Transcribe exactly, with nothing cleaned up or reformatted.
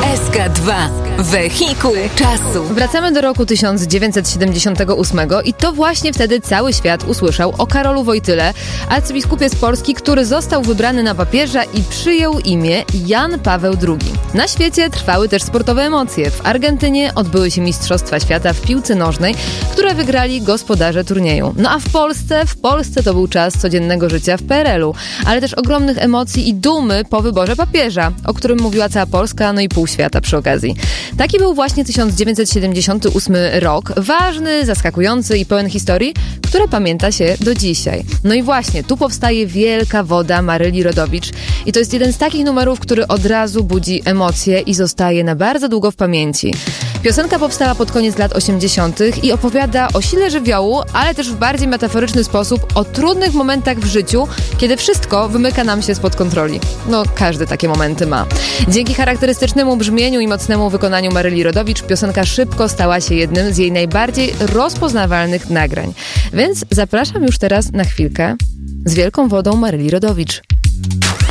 S K dwa. Wehikuł czasu. Wracamy do roku tysiąc dziewięćset siedemdziesiątego ósmego i to właśnie wtedy cały świat usłyszał o Karolu Wojtyle, arcybiskupie z Polski, który został wybrany na papieża i przyjął imię Jan Paweł drugi. Na świecie trwały też sportowe emocje. W Argentynie odbyły się Mistrzostwa Świata w piłce nożnej, które wygrali gospodarze turnieju. No a w Polsce, w Polsce to był czas codziennego życia w P R L u, ale też ogromnych emocji i dumy po wyborze papieża, o którym mówiła cała Polska, no i pół świata przy okazji. Taki był właśnie tysiąc dziewięćset siedemdziesiąty ósmy rok, ważny, zaskakujący i pełen historii, które pamięta się do dzisiaj. No i właśnie, tu powstaje Wielka Woda Maryli Rodowicz i to jest jeden z takich numerów, który od razu budzi emocje i zostaje na bardzo długo w pamięci. Piosenka powstała pod koniec lat osiemdziesiątych i opowiada o sile żywiołu, ale też w bardziej metaforyczny sposób o trudnych momentach w życiu, kiedy wszystko wymyka nam się spod kontroli. No, każdy takie momenty ma. Dzięki charakterystycznemu brzmieniu i mocnemu wykonaniu Maryli Rodowicz piosenka szybko stała się jednym z jej najbardziej rozpoznawalnych nagrań. Więc zapraszam już teraz na chwilkę z Wielką Wodą Maryli Rodowicz.